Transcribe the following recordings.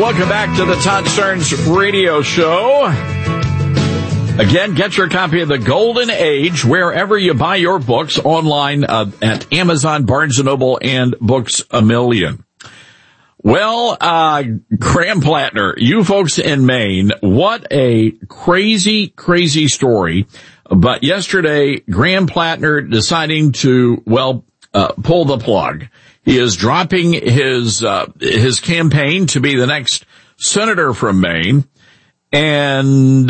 welcome back to the Todd Starnes Radio Show. Again, get your copy of The Golden Age wherever you buy your books, online at Amazon, Barnes & Noble, and Books A Million. Well, Graham Plattner, you folks in Maine, what a crazy, crazy story. But yesterday, Graham Plattner deciding to, pull the plug. He is dropping his campaign to be the next senator from Maine. And,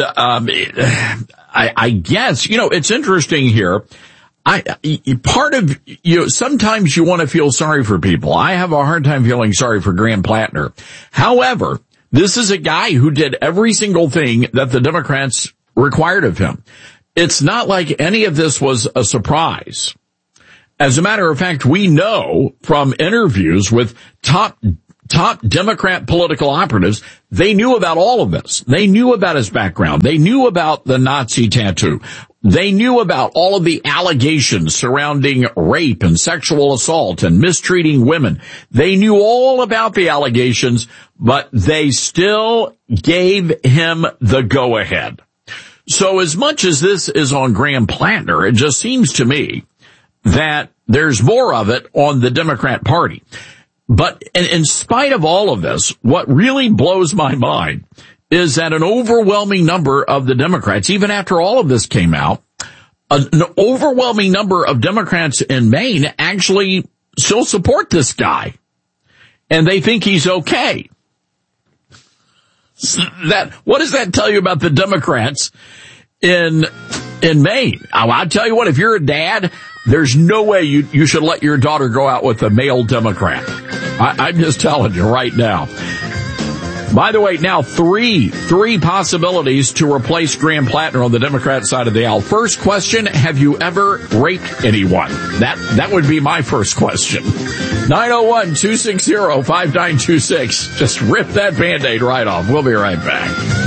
I guess, it's interesting here. Sometimes you want to feel sorry for people. I have a hard time feeling sorry for Graham Plattner. However, this is a guy who did every single thing that the Democrats required of him. It's not like any of this was a surprise. As a matter of fact, we know from interviews with top Democrat political operatives, they knew about all of this. They knew about his background. They knew about the Nazi tattoo. They knew about all of the allegations surrounding rape and sexual assault and mistreating women. They knew all about the allegations, but they still gave him the go-ahead. So as much as this is on Graham Plattner, it just seems to me that there's more of it on the Democrat Party. But in spite of all of this, what really blows my mind is that an overwhelming number of the Democrats, even after all of this came out, an overwhelming number of Democrats in Maine actually still support this guy. And they think he's okay. What does that tell you about the Democrats in Maine? I'll tell you what, if you're a dad, there's no way you should let your daughter go out with a male Democrat. I'm just telling you right now. By the way, now three possibilities to replace Graham Plattner on the Democrat side of the aisle. First question, have you ever raped anyone? That would be my first question. 901-260-5926. Just rip that Band-Aid right off. We'll be right back.